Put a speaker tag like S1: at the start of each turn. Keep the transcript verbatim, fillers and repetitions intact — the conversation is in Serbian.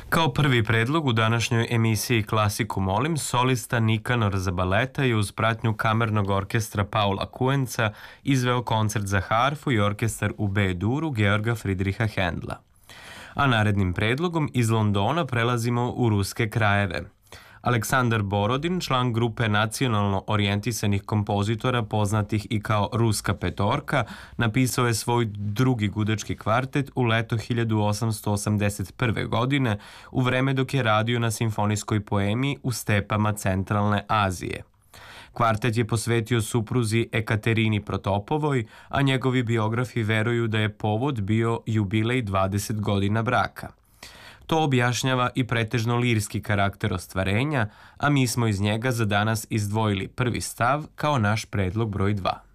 S1: Kao prvi predlog u današnjoj emisiji Klasiku molim, solista Nikanor Zabaleta je uz pratnju kamernog orkestra Paula Kuenca izveo koncert za harfu i orkestar u B-duru Georga Fridriha Hendla. A narednim predlogom iz Londona prelazimo u ruske krajeve. Aleksandar Borodin, član grupe nacionalno orijentisanih kompozitora poznatih i kao Ruska petorka, napisao je svoj drugi gudački kvartet u leto hiljadu osamsto osamdeset prve. godine, u vreme dok je radio na simfonijskoj poemi u stepama centralne Azije. Kvartet je posvetio supruzi Ekaterini Protopovoj, a njegovi biografi veruju da je povod bio jubilej dvadeset godina braka. To objašnjava i pretežno lirski karakter ostvarenja, a mi smo iz njega za danas izdvojili prvi stav kao naš predlog broj dva.